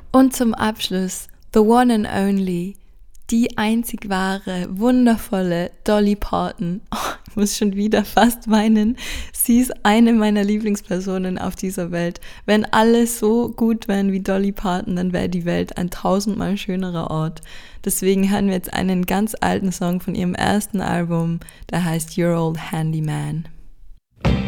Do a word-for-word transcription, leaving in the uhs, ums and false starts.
Und zum Abschluss, the one and only, die einzig wahre, wundervolle Dolly Parton. Oh, ich muss schon wieder fast weinen. Sie ist eine meiner Lieblingspersonen auf dieser Welt. Wenn alle so gut wären wie Dolly Parton, dann wäre die Welt ein tausendmal schönerer Ort. Deswegen hören wir jetzt einen ganz alten Song von ihrem ersten Album, der heißt Your Old Handyman.